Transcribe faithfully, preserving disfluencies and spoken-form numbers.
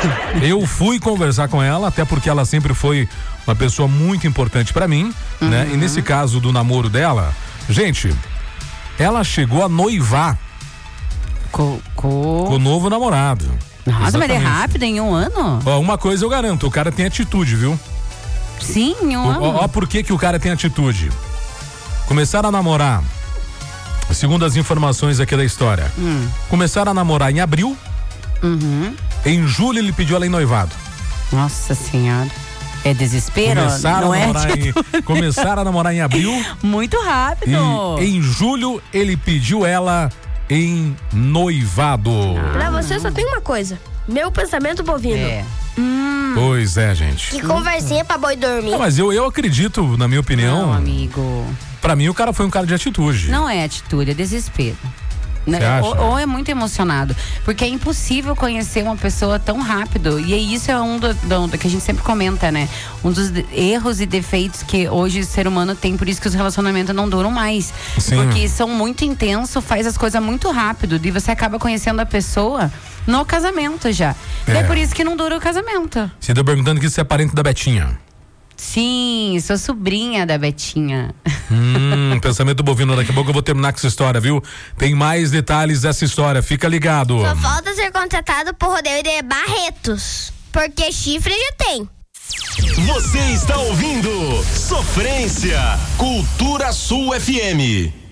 Eu fui conversar com ela, até porque ela sempre foi uma pessoa muito importante pra mim, uhum. né? E nesse caso do namoro dela, gente, ela chegou a noivar com, com... com o novo namorado. Nossa, exatamente. Mas é rápido, em um ano? Ó, uma coisa eu garanto, o cara tem atitude, viu? Sim, em um o, ano. Ó, ó por que que o cara tem atitude. Começaram a namorar, segundo as informações aqui da história, hum. começaram a namorar em abril, uhum. em julho ele pediu ela em noivado. Nossa senhora. É desespero? Começaram, não a, é namorar em, começaram a namorar em abril. Muito rápido. E em julho ele pediu ela em noivado. Ah. Pra você só tem uma coisa. Meu pensamento bovino. É. Hum. Pois é, gente. Que conversinha pra boi dormir. Não, mas eu, eu acredito, na minha opinião. Não, amigo. Pra mim o cara foi um cara de atitude. Não é atitude, é desespero. Você acha? Ou, ou é muito emocionado, porque é impossível conhecer uma pessoa tão rápido, e isso é um do, do, do que a gente sempre comenta, né? Um dos de, erros e defeitos que hoje o ser humano tem, por isso que os relacionamentos não duram mais. Sim. Porque são muito intensos, faz as coisas muito rápido, e você acaba conhecendo a pessoa no casamento já. É. E é por isso que não dura o casamento. Você tá perguntando que você é parente da Betinha. Sim, sou sobrinha da Betinha. Hum, pensamento bovino, daqui a pouco eu vou terminar com essa história, viu? Tem mais detalhes dessa história, fica ligado. Só falta ser contratado por rodeio de Barretos, porque chifre já tem. Você está ouvindo Sofrência, Cultura Sul F M.